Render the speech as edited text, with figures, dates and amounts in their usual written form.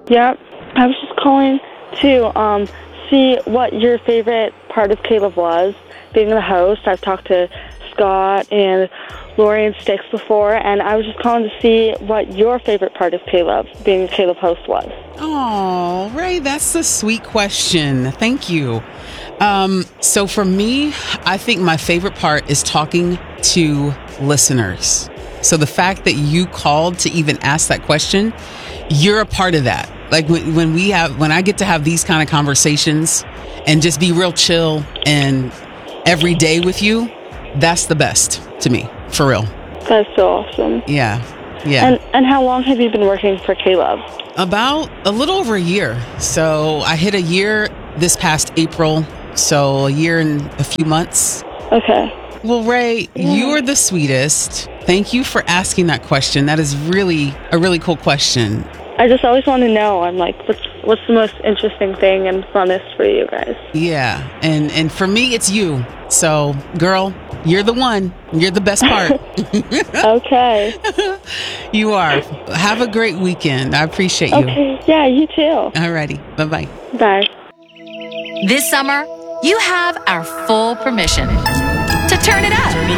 Yep. I was just calling to see what your favorite part of Caleb was, being the host. I've talked to Scott and Lori and Sticks before, and I was just calling to see what your favorite part of Caleb, being a Caleb host, was. Oh, Ray, that's a sweet question. Thank you. So for me, I think my favorite part is talking to listeners. So the fact that you called to even ask that question, you're a part of that. Like when I get to have these kind of conversations and just be real chill and every day with you, that's the best to me, for real. That's so awesome. Yeah. And how long have you been working for Caleb? About a little over a year. So I hit a year this past April. So a year and a few months. Okay. Well, Ray, you are the sweetest. Thank you for asking that question. That is really a really cool question. I just always want to know. I'm like, what's the most interesting thing and funnest for you guys? Yeah. And for me, it's you. So, girl, you're the one. You're the best part. Okay. You are. Have a great weekend. I appreciate you. Okay. Yeah, you too. Alrighty. Bye-bye. Bye. This summer, you have our full permission to turn it up.